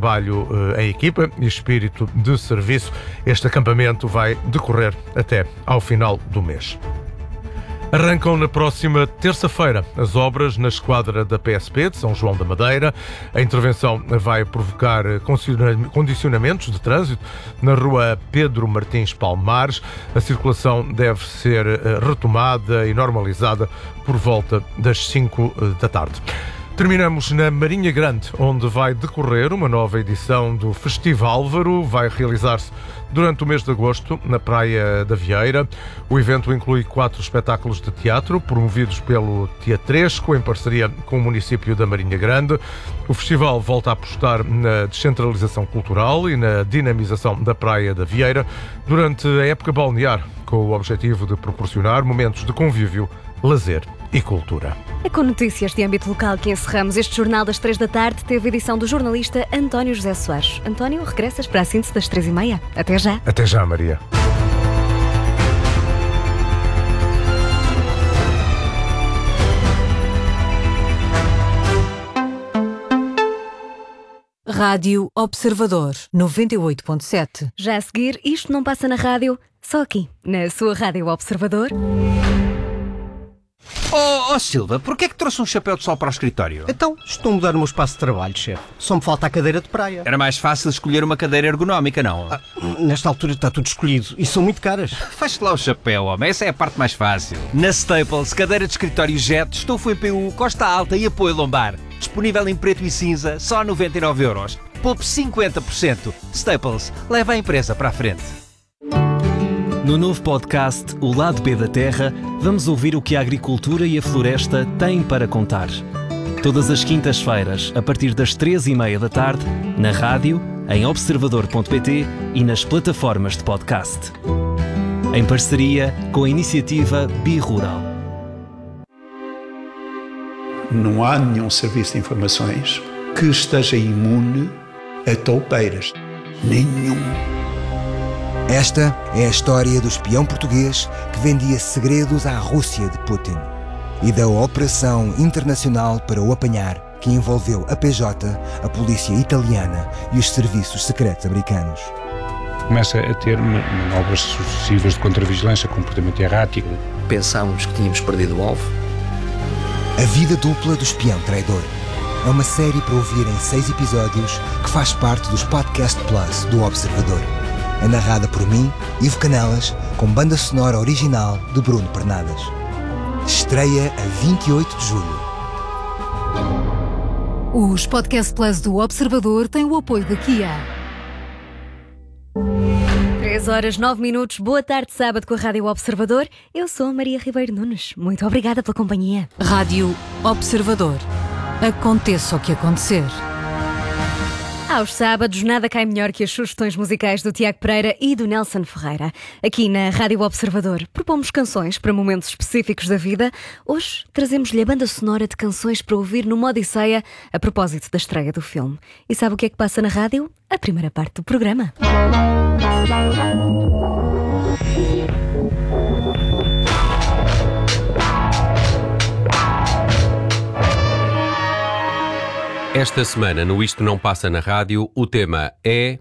trabalho em equipa e espírito de serviço. Este acampamento vai decorrer até ao final do mês. Arrancam na próxima terça-feira as obras na esquadra da PSP de São João da Madeira. A intervenção vai provocar condicionamentos de trânsito na rua Pedro Martins Palmares. A circulação deve ser retomada e normalizada por volta das 5 da tarde. Terminamos na Marinha Grande, onde vai decorrer uma nova edição do Festiválvaro. Vai realizar-se durante o mês de agosto, na Praia da Vieira. O evento inclui 4 espetáculos de teatro, promovidos pelo Teatresco, em parceria com o município da Marinha Grande. O festival volta a apostar na descentralização cultural e na dinamização da Praia da Vieira durante a época balnear, com o objetivo de proporcionar momentos de convívio, lazer e cultura. É com notícias de âmbito local que encerramos este jornal das 3 da tarde. Teve edição do jornalista António José Soares. António, regressas para a síntese das 3h30. Até já. Até já, Maria. Rádio Observador 98.7. Já a seguir, isto não passa na rádio, só aqui, na sua Rádio Observador. Oh Silva, porquê é que trouxe um chapéu de sol para o escritório? Então, estou a mudar o meu espaço de trabalho, chefe. Só me falta a cadeira de praia. Era mais fácil escolher uma cadeira ergonómica, não? Nesta altura está tudo escolhido e são muito caras. Faz-te lá o chapéu, homem. Essa é a parte mais fácil. Na Staples, cadeira de escritório Jet, estofo em PU, costa alta e apoio lombar. Disponível em preto e cinza, só 99€. Poupe 50%. Staples, leva a empresa para a frente. No novo podcast O Lado B da Terra, vamos ouvir o que a agricultura e a floresta têm para contar. Todas as quintas-feiras, a partir das 3h30 da tarde, na rádio, em observador.pt e nas plataformas de podcast. Em parceria com a iniciativa Bi-Rural. Não há nenhum serviço de informações que esteja imune a toupeiras. Nenhum. Esta é a história do espião português que vendia segredos à Rússia de Putin e da operação internacional para o apanhar que envolveu a PJ, a polícia italiana e os serviços secretos americanos. Começa a ter manobras sucessivas de contravigilância, comportamento errático. Pensámos que tínhamos perdido o alvo. A vida dupla do espião traidor. É uma série para ouvir em 6 episódios que faz parte dos Podcast Plus do Observador. É narrada por mim, Ivo Canelas, com banda sonora original de Bruno Pernadas. Estreia a 28 de julho. Os Podcast Plus do Observador têm o apoio da Kia. 3h09. Boa tarde, sábado com a Rádio Observador. Eu sou a Maria Ribeiro Nunes. Muito obrigada pela companhia. Rádio Observador. Aconteça o que acontecer. Aos sábados, nada cai melhor que as sugestões musicais do Tiago Pereira e do Nelson Ferreira. Aqui na Rádio Observador, propomos canções para momentos específicos da vida. Hoje, trazemos-lhe a banda sonora de canções para ouvir numa odisseia a propósito da estreia do filme. E sabe o que é que passa na rádio? A primeira parte do programa. Esta semana, no Isto Não Passa na Rádio, o tema é...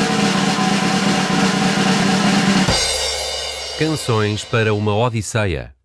Canções para uma Odisseia.